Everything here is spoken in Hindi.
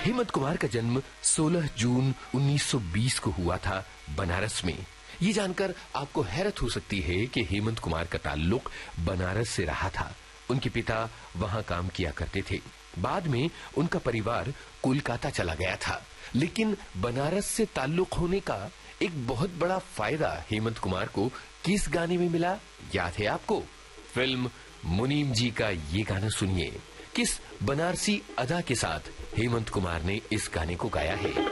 हेमंत कुमार का जन्म 16 जून 1920 को हुआ था बनारस में। ये जानकर आपको हैरत हो सकती है कि हेमंत कुमार का ताल्लुक बनारस से रहा था। उनके पिता वहां काम किया करते थे। बाद में उनका परिवार कोलकाता चला गया था, लेकिन बनारस से ताल्लुक होने का एक बहुत बड़ा फायदा हेमंत कुमार को किस गाने में मिला, याद है आपको? फिल्म मुनीम जी का ये गाना सुनिए। किस बनारसी अदा के साथ हेमंत कुमार ने इस गाने को गाया है।